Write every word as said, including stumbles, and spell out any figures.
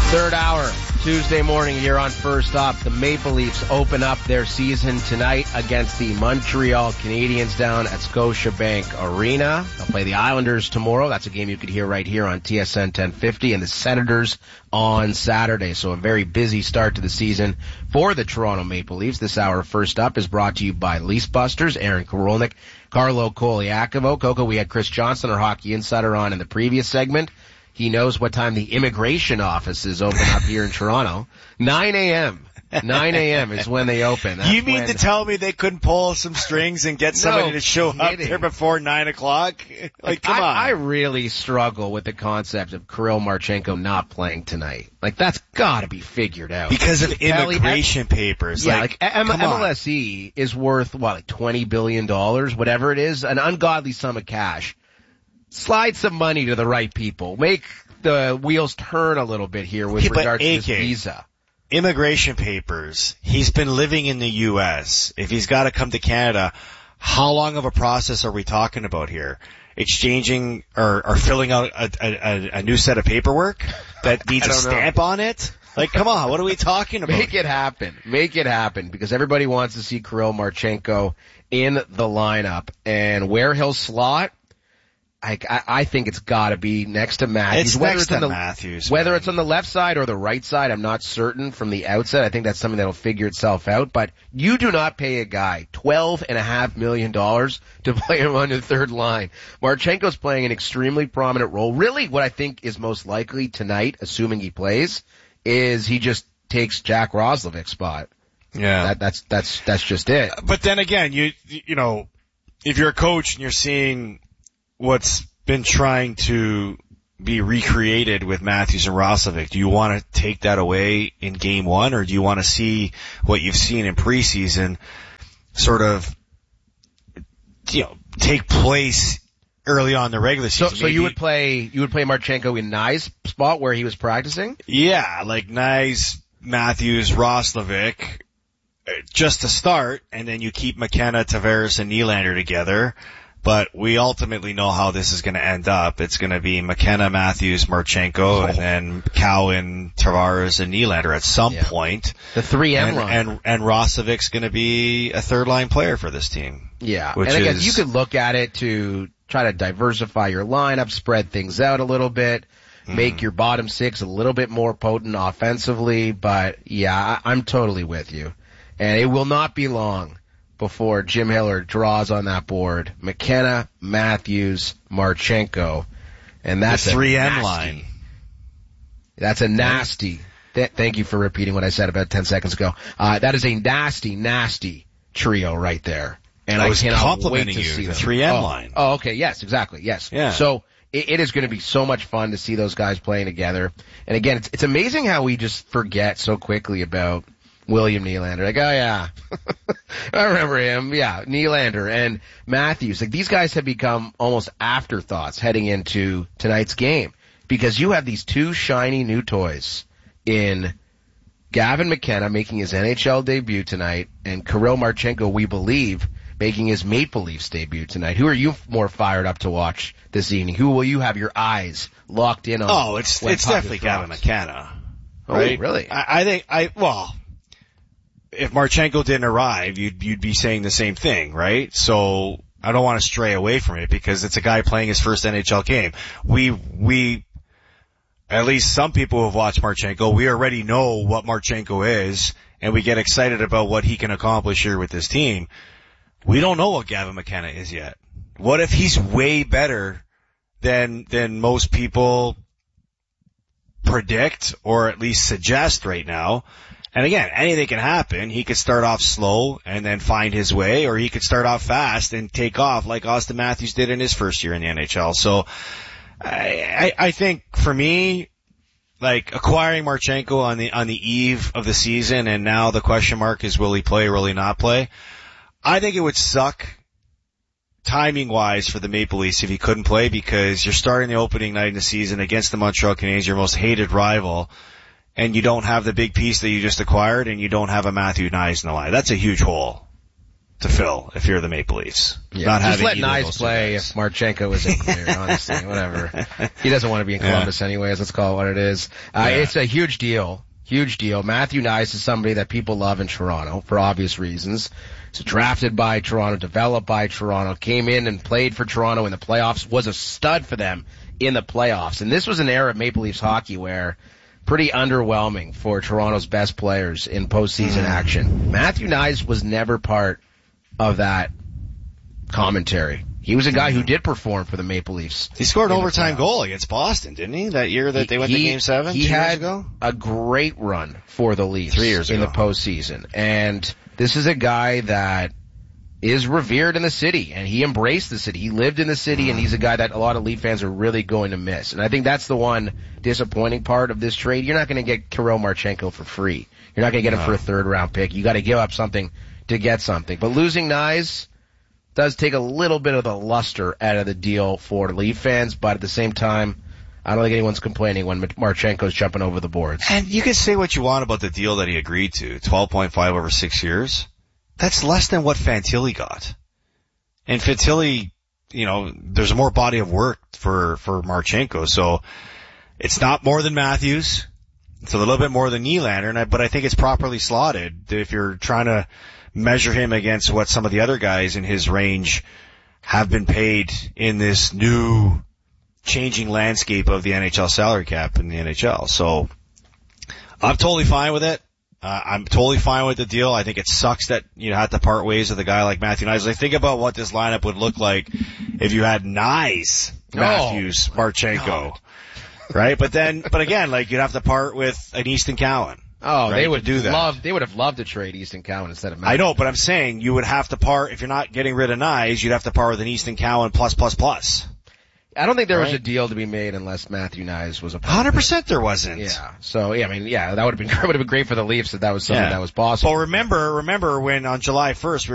Third hour, Tuesday morning here on First Up. The Maple Leafs open up their season tonight against the Montreal Canadiens down at Scotiabank Arena. They'll play the Islanders tomorrow. That's a game you could hear right here on T S N ten fifty, and the Senators on Saturday. So a very busy start to the season for the Toronto Maple Leafs. This hour of First Up is brought to you by Leafs Busters, Aaron Korolnik, Carlo Koliakovo. Coco, we had Chris Johnson, our hockey insider, on in the previous segment. He knows what time the immigration offices open up here in Toronto. nine a.m. nine a.m. is when they open. That's you mean when... to tell me they couldn't pull some strings and get somebody no to show kidding. up there before nine o'clock? Like, like come I, on. I really struggle with the concept of Kirill Marchenko not playing tonight. Like, that's gotta be figured out. Because of Kelly, immigration papers. Yeah, like, like M- come M on. L S E is worth, what, like twenty billion dollars, whatever it is, an ungodly sum of cash. Slide some money to the right people. Make the wheels turn a little bit here with Okay, regards to A this K, visa. Immigration papers. He's been living in the U S. If he's got to come to Canada, how long of a process are we talking about here? Exchanging or, or filling out a, a, a new set of paperwork that needs a stamp know. on it? Like, come on, what are we talking about? Make it happen. Make it happen, because everybody wants to see Kirill Marchenko in the lineup. And where he'll slot, I, I, I think it's got to be next to Matthews. It's whether next it's to on the, Matthews. Whether man. it's on the left side or the right side, I'm not certain from the outset. I think that's something that'll figure itself out. But you do not pay a guy twelve and a half million dollars to play him on the third line. Marchenko's playing an extremely prominent role. Really, what I think is most likely tonight, assuming he plays, is he just takes Jack Roslovic's spot. Yeah. That, that's that's that's just it. But then again, you you know, if you're a coach and you're seeing what's been trying to be recreated with Matthews and Roslovic, do you want to take that away in game one, or do you want to see what you've seen in preseason sort of, you know, take place early on in the regular So, season? so you would play you would play Marchenko in Nye's spot where he was practicing? Yeah, like Nyes, Matthews, Roslovic, just to start, and then you keep McKenna, Tavares, and Nylander together. But we ultimately know how this is going to end up. It's going to be McKenna, Matthews, Marchenko, oh. and then Cowan, Tavares, and Nylander at some yeah. point. The three M and, line. And, and Roslovic's going to be a third-line player for this team. Yeah, which and again, is, you could look at it to try to diversify your lineup, spread things out a little bit, mm. make your bottom six a little bit more potent offensively. But, yeah, I, I'm totally with you. And it will not be long before Jim Hiller draws on that board McKenna, Matthews, Marchenko, and that's the three M nasty, line. That's a nasty. Th- thank you for repeating what I said about ten seconds ago. Uh, that is a nasty, nasty trio right there, and I, I was cannot complimenting wait to you, see the them. three M oh, line. Oh, okay, yes, exactly, yes. Yeah. So it, it is going to be so much fun to see those guys playing together. And again, it's it's amazing how we just forget so quickly about William Nylander. Like, oh yeah, I remember him. Yeah, Nylander and Matthews. Like, these guys have become almost afterthoughts heading into tonight's game, because you have these two shiny new toys in Gavin McKenna making his N H L debut tonight, and Kirill Marchenko, we believe, making his Maple Leafs debut tonight. Who are you more fired up to watch this evening? Who will you have your eyes locked in on? Oh, it's it's definitely Gavin McKenna. Right? Oh, really? I, I think I well. If Marchenko didn't arrive, you'd you'd be saying the same thing, right? So I don't want to stray away from it, because it's a guy playing his first N H L game. We we at least some people who have watched Marchenko, we already know what Marchenko is, and we get excited about what he can accomplish here with this team. We don't know what Gavin McKenna is yet. What if he's way better than than most people predict, or at least suggest right now? And again, anything can happen. He could start off slow and then find his way, or he could start off fast and take off like Austin Matthews did in his first year in the N H L. So I, I, I think for me, like acquiring Marchenko on the, on the eve of the season, and now the question mark is, will he play or will he not play? I think it would suck timing wise for the Maple Leafs if he couldn't play, because you're starting the opening night in the season against the Montreal Canadiens, your most hated rival, and you don't have the big piece that you just acquired, and you don't have a Matthew Nyes in the line. That's a huge hole. to fill if you're the Maple Leafs. Yeah, Not just having let either of Nyes those play guys. if Marchenko isn't clear, honestly, whatever. He doesn't want to be in Columbus yeah. anyways, let's call it what it is. Uh, yeah. It's a huge deal. Huge deal. Matthew Nyes is somebody that people love in Toronto for obvious reasons. He's drafted by Toronto, developed by Toronto, came in and played for Toronto in the playoffs, was a stud for them in the playoffs. And this was an era of Maple Leafs hockey where pretty underwhelming for Toronto's best players in postseason action. Matthew Nyes was never part of that commentary. He was a guy who did perform for the Maple Leafs. He scored an in the overtime playoffs. goal against Boston, didn't he? That year that they went He- to Game Seven, He two had years ago. a great run for the Leafs Three years in ago. the postseason, and this is a guy that is revered in the city, and he embraced the city. He lived in the city, and he's a guy that a lot of Leaf fans are really going to miss. And I think that's the one disappointing part of this trade. You're not going to get Kirill Marchenko for free. You're not going to get him No. for a third round pick. You got to give up something to get something. But losing Nyes does take a little bit of the luster out of the deal for Leaf fans, but at the same time, I don't think anyone's complaining when Marchenko's jumping over the boards. And you can say what you want about the deal that he agreed to, twelve point five over six years. That's less than what Fantilli got. And Fantilli, you know, there's more body of work for, for Marchenko, so it's not more than Matthews. It's a little bit more than Nylander, and I, but I think it's properly slotted if you're trying to measure him against what some of the other guys in his range have been paid in this new changing landscape of the N H L salary cap in the N H L. So I'm totally fine with it. Uh, I'm totally fine with the deal. I think it sucks that you had to part ways with a guy like Matthew Nyes. Like, think about what this lineup would look like if you had Nyes, Matthews, Oh, Marchenko, God. right? But then, but again, like, you'd have to part with an Easton Cowan. Oh, right, they to would do that. love, they would have loved to trade Easton Cowan instead of Matthews. I know, but I'm saying you would have to part, if you're not getting rid of Nyes, you'd have to part with an Easton Cowan plus, plus, plus. I don't think there was Right. a deal to be made unless Matthew Nyes was a part one of hundred it. percent there wasn't. Yeah. So, yeah, I mean, yeah, that would have been, would have been great for the Leafs if that was something Yeah. that was possible. But remember, remember when on July first we